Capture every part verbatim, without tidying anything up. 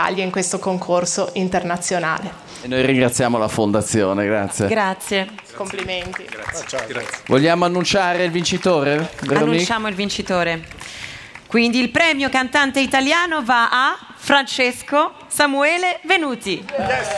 l'Italia in questo concorso internazionale. E noi ringraziamo la Fondazione, grazie. Grazie. Complimenti. Grazie. Grazie. Vogliamo annunciare il vincitore? Veronique? Annunciamo il vincitore. Quindi il premio cantante italiano va a Francesco Samuele Venuti. Yes.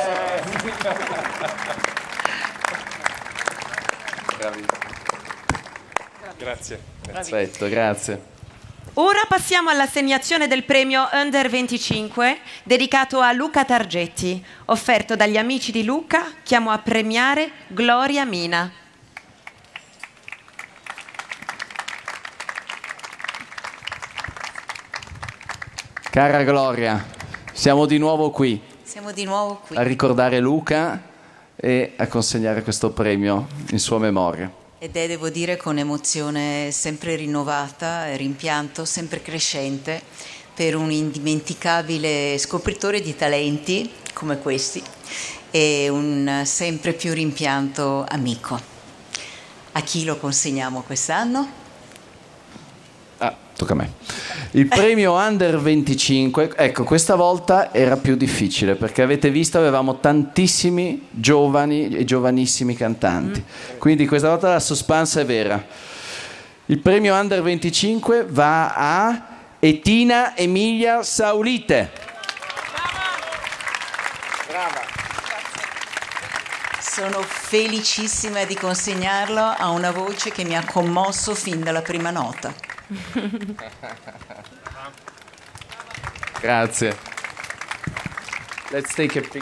Grazie. Perfetto, grazie. Ora passiamo all'assegnazione del premio Under venticinque dedicato a Luca Targetti, offerto dagli amici di Luca. Chiamo a premiare Gloria Mina. Cara Gloria, siamo di nuovo qui. Siamo di nuovo qui. A ricordare Luca e a consegnare questo premio in sua memoria. Ed è, devo dire, con emozione sempre rinnovata e rimpianto sempre crescente per un indimenticabile scopritore di talenti come questi e un sempre più rimpianto amico. A chi lo consegniamo quest'anno? Ah, tocca a me. Il premio Under venticinque, ecco, questa volta era più difficile perché avete visto avevamo tantissimi giovani e giovanissimi cantanti. Mm. Quindi questa volta la suspense è vera. Il premio Under venticinque va a Etina Emilia Saulite. Brava. Sono felicissima di consegnarlo a una voce che mi ha commosso fin dalla prima nota. Grazie. Let's take a picture.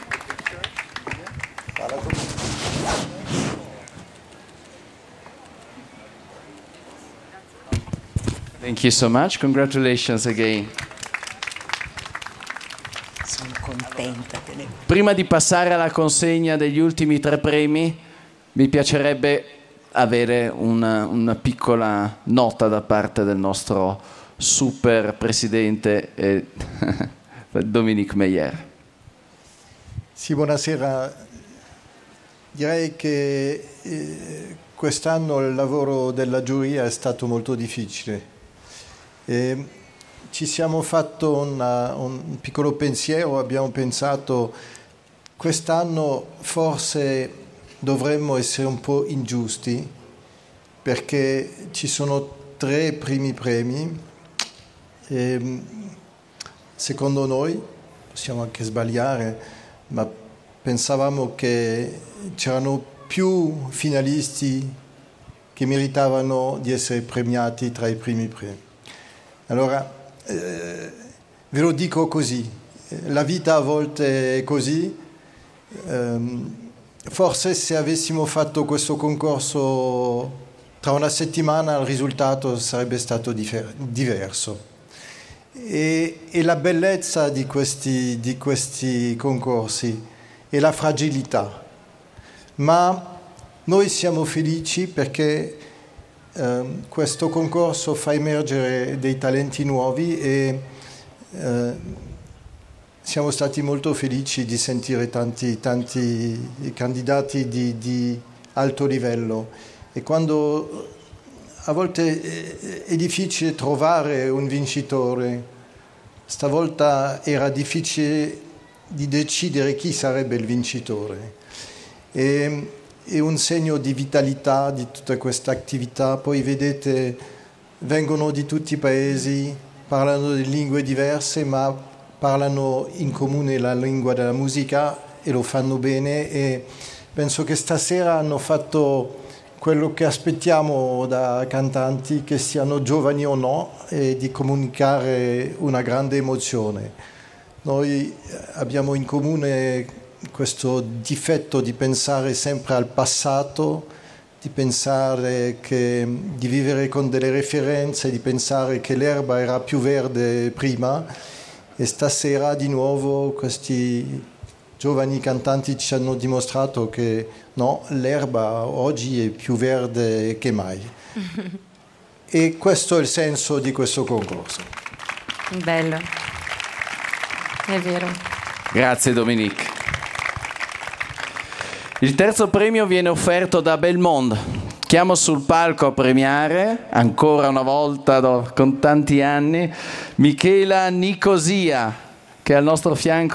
Thank you so much. Congratulations again. Sono contenta che ne... Prima di passare alla consegna degli ultimi tre premi, mi piacerebbe avere una, una piccola nota da parte del nostro super presidente eh, Dominique Meyer. Sì, buonasera. Direi che eh, quest'anno il lavoro della giuria è stato molto difficile. Eh, ci siamo fatto una, un piccolo pensiero, abbiamo pensato quest'anno forse dovremmo essere un po' ingiusti perché ci sono tre primi premi e secondo noi, possiamo anche sbagliare, ma pensavamo che c'erano più finalisti che meritavano di essere premiati tra i primi premi. Allora, eh, ve lo dico così, la vita a volte è così. Um, Forse se avessimo fatto questo concorso tra una settimana il risultato sarebbe stato differ- diverso. E, e la bellezza di questi, di questi concorsi è la fragilità. Ma noi siamo felici perché eh, questo concorso fa emergere dei talenti nuovi e eh, siamo stati molto felici di sentire tanti, tanti candidati di, di alto livello e quando a volte è difficile trovare un vincitore, stavolta era difficile di decidere chi sarebbe il vincitore. E, è un segno di vitalità di tutta questa attività. Poi vedete, vengono di tutti i paesi, parlano di lingue diverse, ma parlano in comune la lingua della musica e lo fanno bene e penso che stasera hanno fatto quello che aspettiamo da cantanti, che siano giovani o no, e di comunicare una grande emozione. Noi abbiamo in comune questo difetto di pensare sempre al passato, di pensare che, di vivere con delle referenze, di pensare che l'erba era più verde prima. E stasera di nuovo questi giovani cantanti ci hanno dimostrato che no, l'erba oggi è più verde che mai. E questo è il senso di questo concorso. Bello, è vero. Grazie Dominique. Il terzo premio viene offerto da Belmondo. Chiamo sul palco a premiare, ancora una volta do, con tanti anni, Michela Nicosia, che è al nostro fianco.